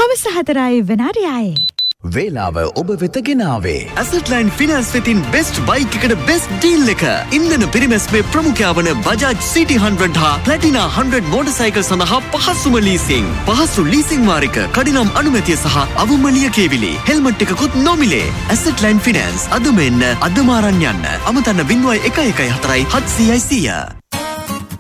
හවස 4 විනාඩියයි. වේලාව ඔබ වෙත ගෙනාවේ Assetline Finance වෙතින් best bike එකට best deal එක. ඉන්ධන පිරිමැස්මේ ප්‍රමුඛයා වන Bajaj City 100 හා Platina 100 motorcycle සඳහා පහසුම leasing. පහසු leasing වාරික, කඩිනම් අනුමැතිය සහ අවම ලියකියවිලි. හෙල්මට් එකකුත් නොමිලේ. Assetline Finance අදම එන්න අදම අරන් යන්න. අමතන්න 0114 700 100.